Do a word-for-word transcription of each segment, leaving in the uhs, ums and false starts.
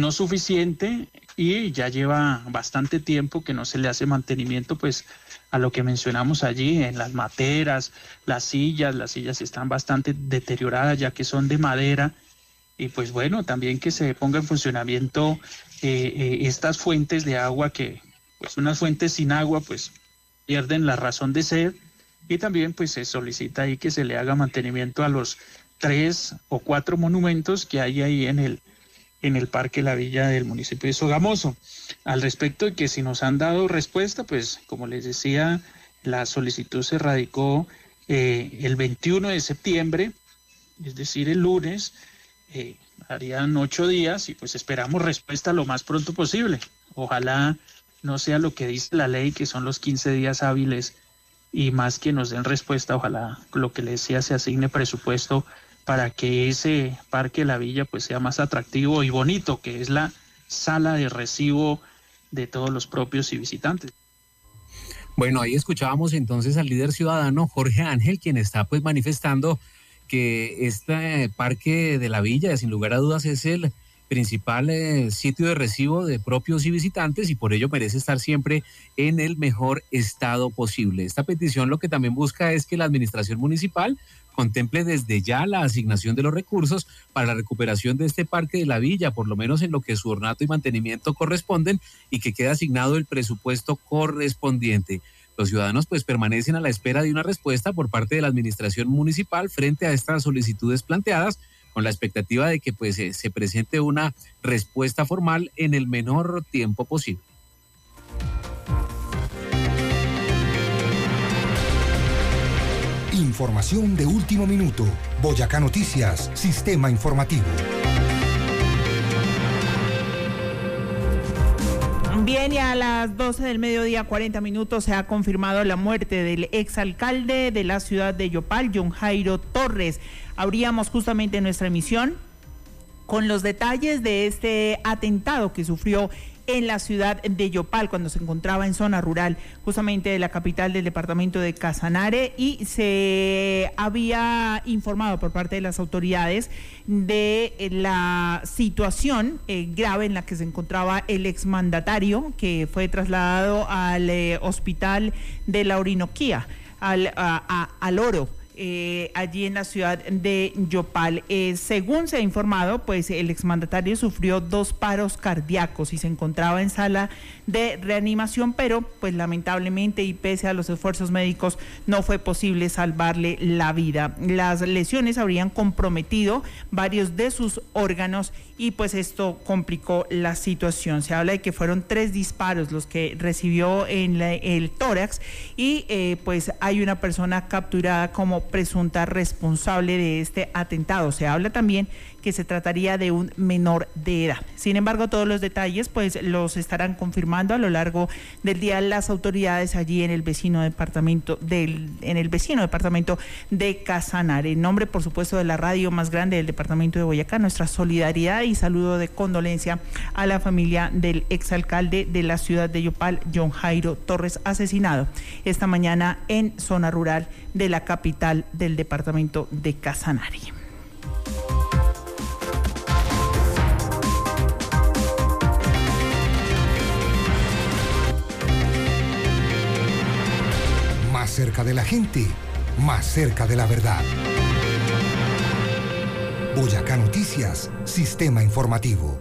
no suficiente y ya lleva bastante tiempo que no se le hace mantenimiento pues a lo que mencionamos allí, en las materas, las sillas, las sillas están bastante deterioradas ya que son de madera y pues bueno, también que se ponga en funcionamiento eh, eh, estas fuentes de agua que pues unas fuentes sin agua pues pierden la razón de ser y también pues se solicita ahí que se le haga mantenimiento a los tres o cuatro monumentos que hay ahí en el en el Parque La Villa del municipio de Sogamoso. Al respecto de que si nos han dado respuesta, pues como les decía, la solicitud se radicó eh, el veintiuno de septiembre, es decir, el lunes, eh, harían ocho días y pues esperamos respuesta lo más pronto posible. Ojalá no sea lo que dice la ley, que son los quince días hábiles y más que nos den respuesta, ojalá lo que les decía se asigne presupuesto para que ese Parque La Villa pues sea más atractivo y bonito, que es la sala de recibo de todos los propios y visitantes. Bueno, ahí escuchábamos entonces al líder ciudadano Jorge Ángel, quien está pues manifestando que este Parque de La Villa, sin lugar a dudas, es el principal eh, sitio de recibo de propios y visitantes y por ello merece estar siempre en el mejor estado posible. Esta petición lo que también busca es que la administración municipal contemple desde ya la asignación de los recursos para la recuperación de este Parque de La Villa, por lo menos en lo que su ornato y mantenimiento corresponden, y que quede asignado el presupuesto correspondiente. Los ciudadanos pues permanecen a la espera de una respuesta por parte de la administración municipal frente a estas solicitudes planteadas, con la expectativa de que pues se, se presente una respuesta formal en el menor tiempo posible. Información de último minuto. Boyacá Noticias, Sistema Informativo. Bien, y a las doce del mediodía, cuarenta minutos, se ha confirmado la muerte del exalcalde de la ciudad de Yopal, John Jairo Torres. Abríamos justamente nuestra emisión con los detalles de este atentado que sufrió en la ciudad de Yopal cuando se encontraba en zona rural, justamente de la capital del departamento de Casanare, y se había informado por parte de las autoridades de la situación eh, grave en la que se encontraba el exmandatario, que fue trasladado al eh, hospital de la Orinoquía, al, a, a, al Oro. Eh, allí en la ciudad de Yopal. Eh, según se ha informado, pues el exmandatario sufrió dos paros cardíacos y se encontraba en sala de reanimación, pero pues lamentablemente y pese a los esfuerzos médicos no fue posible salvarle la vida. Las lesiones habrían comprometido varios de sus órganos y pues esto complicó la situación. Se habla de que fueron tres disparos los que recibió en la, el tórax y eh, pues hay una persona capturada como presunta responsable de este atentado. Se habla también que se trataría de un menor de edad. Sin embargo, todos los detalles pues los estarán confirmando a lo largo del día las autoridades allí en el vecino departamento del en el vecino departamento de Casanare. En nombre, por supuesto, de la radio más grande del departamento de Boyacá, nuestra solidaridad y saludo de condolencia a la familia del exalcalde de la ciudad de Yopal, John Jairo Torres, asesinado esta mañana en zona rural de la capital del departamento de Casanare. Más cerca de la gente, más cerca de la verdad. Boyacá Noticias, Sistema Informativo.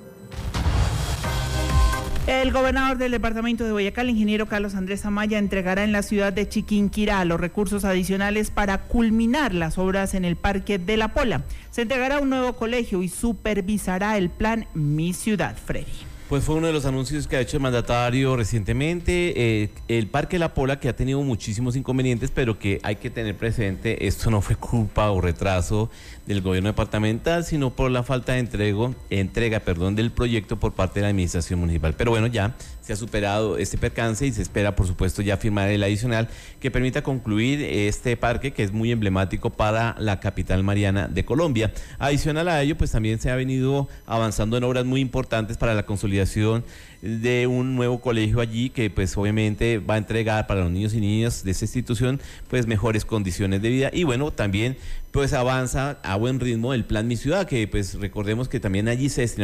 El gobernador del departamento de Boyacá, el ingeniero Carlos Andrés Amaya, entregará en la ciudad de Chiquinquirá los recursos adicionales para culminar las obras en el Parque de la Pola. Se entregará un nuevo colegio y supervisará el plan Mi Ciudad, Freddy. Pues fue uno de los anuncios que ha hecho el mandatario recientemente. Eh, el Parque La Pola, que ha tenido muchísimos inconvenientes, pero que hay que tener presente, esto no fue culpa o retraso del gobierno departamental, sino por la falta de entrego, entrega perdón, del proyecto por parte de la administración municipal. Pero bueno, ya se ha superado este percance y se espera, por supuesto, ya firmar el adicional que permita concluir este parque, que es muy emblemático para la capital mariana de Colombia. Adicional a ello, pues también se ha venido avanzando en obras muy importantes para la consolidación de un nuevo colegio allí, que pues obviamente va a entregar para los niños y niñas de esta institución pues mejores condiciones de vida. Y bueno, también pues avanza a buen ritmo el plan Mi Ciudad, que pues recordemos que también allí se destinó